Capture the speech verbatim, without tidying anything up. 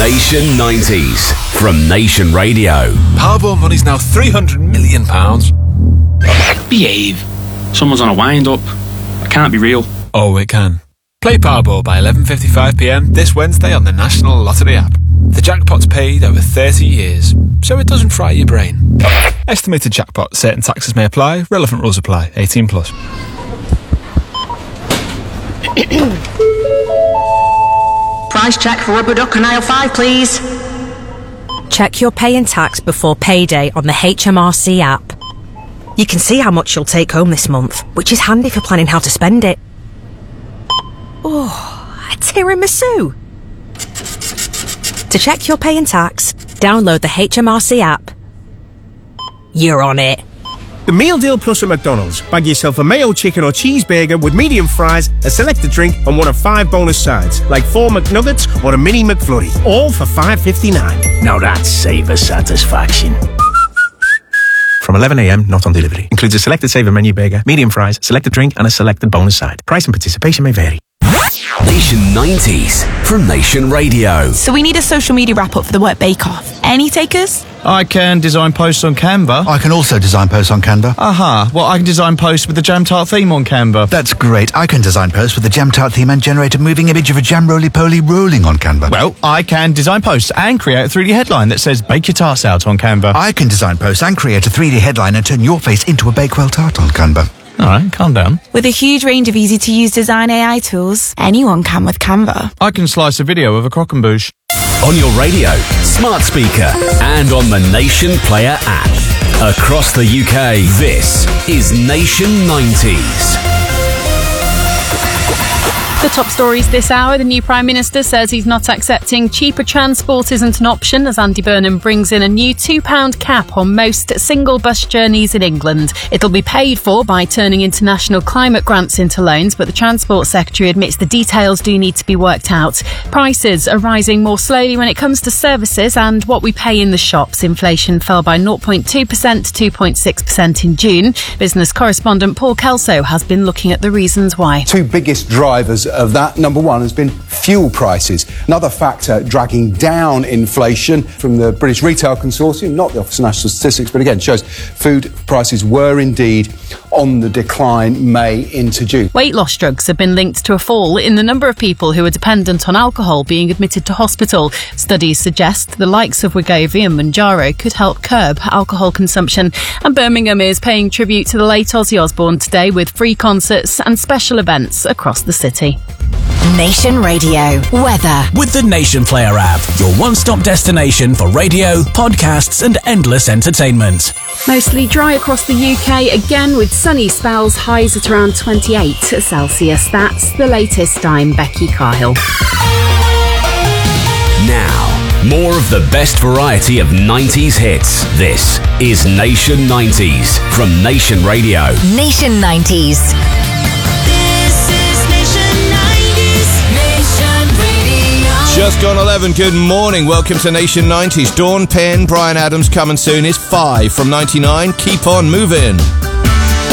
Nation nineties from Nation Radio. Powerball money's now three hundred million pounds. Behave. Someone's on a wind-up. It can't be real. Oh, it can. Play Powerball by eleven fifty-five p m this Wednesday on the National Lottery app. The jackpot's paid over thirty years, so it doesn't fry your brain. Estimated jackpot. Certain taxes may apply. Relevant rules apply. eighteen plus. Price check for rubber duck on aisle five, please. Check your pay and tax before payday on the H M R C app. You can see how much you'll take home this month, which is handy for planning how to spend it. Oh, a tiramisu! To check your pay and tax, download the H M R C app. You're on it. The Meal Deal Plus at McDonald's. Bag yourself a mayo chicken or cheeseburger with medium fries, a selected drink and one of five bonus sides, like four McNuggets or a mini McFlurry. All for five fifty-nine. Now that's savor satisfaction. From eleven a m, not on delivery. Includes a selected saver menu burger, medium fries, selected drink and a selected bonus side. Price and participation may vary. Nation nineties from Nation Radio. So we need a social media wrap-up for the Work Bake-Off. Any takers? I can design posts on Canva. I can also design posts on Canva. Aha, well I can design posts with the Jam Tart theme on Canva. That's great. I can design posts with the Jam Tart theme and generate a moving image of a jam roly-poly rolling on Canva. Well, I can design posts and create a three D headline that says bake your tarts out on Canva. I can design posts and create a three D headline and turn your face into a Bakewell tart on Canva. Alright, calm down. With a huge range of easy-to-use design A I tools, anyone can with Canva. I can slice a video of a croquembouche. On your radio, smart speaker, and on the Nation Player app. Across the U K, this is Nation nineties. The top stories this hour. The new Prime Minister says he's not accepting cheaper transport isn't an option as Andy Burnham brings in a new two pound cap on most single bus journeys in England. It'll be paid for by turning international climate grants into loans, but the Transport Secretary admits the details do need to be worked out. Prices are rising more slowly when it comes to services and what we pay in the shops. Inflation fell by zero point two percent to two point six percent in June. Business correspondent Paul Kelso has been looking at the reasons why. Two biggest drivers of that, number one, has been fuel prices. Another factor dragging down inflation from the British Retail Consortium, not the Office of National Statistics, but again shows food prices were indeed on the decline May into June. Weight loss drugs have been linked to a fall in the number of people who are dependent on alcohol being admitted to hospital. Studies suggest the likes of Wegovy and Mounjaro could help curb alcohol consumption. And Birmingham is paying tribute to the late Ozzy Osbourne today with free concerts and special events across the city. Nation Radio weather with the Nation Player app, your one-stop destination for radio, podcasts and endless entertainment. Mostly dry across the U K again with sunny spells, highs at around twenty-eight Celsius. That's the latest. I'm Becky Cahill. Now, more of the best variety of nineties hits. This is Nation nineties from Nation Radio. Nation nineties. Just gone eleven, good morning, welcome to Nation nineties. Dawn Penn, Brian Adams coming soon is five from ninety-nine, keep on moving.